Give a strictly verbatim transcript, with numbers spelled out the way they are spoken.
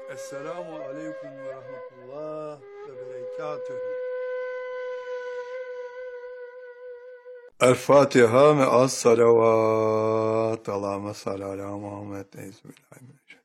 Esselamu aleyküm ve rahmetullah ve berekatühü. El Fatiha me'as salavat. Allahümme salli ala Muhammed. Euzubillahimineşşeytanirracim.